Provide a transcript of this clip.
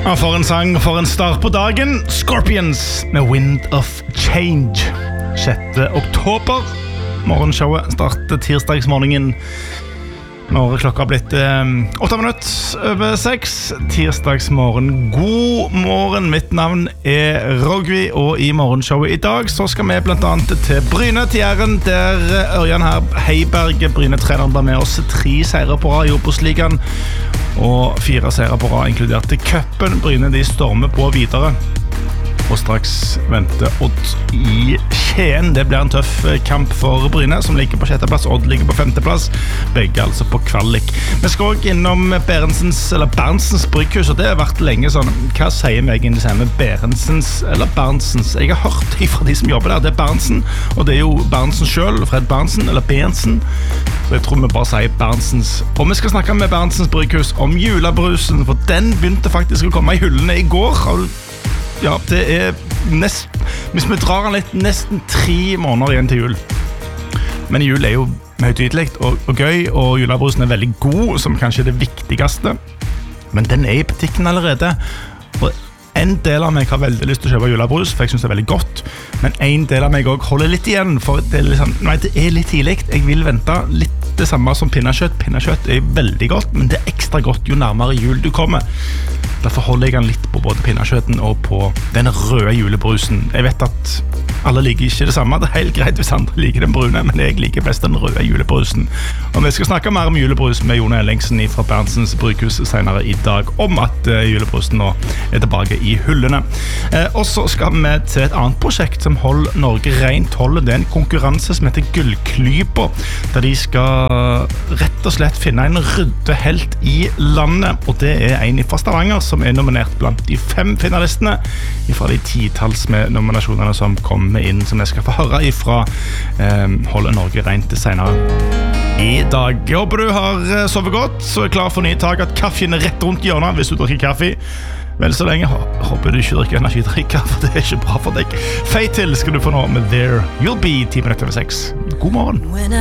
Ja, for en sang, for en start på dagen. Scorpions med Wind of Change. 6. oktober. Morgenshowet starter tirsdagsmorgenen. Nå har klokka blitt 8 minutter over 6. Tirsdagsmorgen. God morgen, mitt navn Rogvi, og i morgenshowet i dag så skal vi blant annet til Bryne, til Jæren, der Ørjan her Heiberg, Bryne-treneren, ble med oss 3 seire på rad i Obos-ligaen, og 4 seire på rad inkludert i cupen. Bryne, de stormer på videre. Og straks venter Odd i Skien. Det blir en tøff kamp for Bryne, som ligger på 6. plass. Odd ligger på 5. plass. Begge altså på kvalik. Vi skal også innom Bernsens brygghus, og det har vært lenge sånn. Hva sier vi egentlig med Bernsens eller Bernsens? Jeg har hørt fra de som jobber der. Det er Berntsen, og det er jo Berntsen selv, Fred Berntsen, eller Berntsen. Så jeg tror vi bare sier Bernsens. Og vi skal snakke med Bernsens brygghus om julebrusen, for den begynte faktisk å komme i hyllene i går. Ja, det er hvis vi drar den litt, nesten 3 måneder igjen til jul. Men jul er jo høytidelig og gøy, og julebrusen er veldig god, som kanskje er det viktigste. Men den er i butikken allerede. Og en del av meg har veldig lyst til å kjøpe julebrus, for jeg synes det er veldig godt. Men en del av meg også holder litt igjen, for det er litt tidlig. Jeg vil vente litt det samme som pinnekjøtt. Pinnekjøtt er veldig godt, men det er ekstra godt jo nærmere jul du kommer. Derfor holder jeg den litt på både pinnekjøtten og på den røde julebrusen. Jeg vet at alle liker ikke det samme. Det er helt greit hvis andre liker den brune, men jeg liker best den røde julebrusen. Og vi skal snakke mer om julebrus med Jon Ellingsen fra Bernsens brygghus senere i dag, om at julebrusen nå er tilbake i hyllene. Og så skal vi til et annet prosjekt som holder Norge rent holdet. Det er en konkurranse som heter Gullklypa, der de skal rett og slett finne en ryddehelt i landet, og det er en fra Stavanger som er nominert blant de 5 finalistene fra de 10-talls med nominasjonene som kommer inn, som jeg skal få høre ifra Holde Norge rent senere i dag. Jeg håper du har sovet godt, så er klar for nye tak, at kaffen er rett rundt hjørnet hvis du drikker kaffe. Vel så lenge, håper du ikke drikker energidrikker, for det er ikke bra for deg. Fei til skal du få nå med There You'll Be, 10 minutter over 6. God morgen.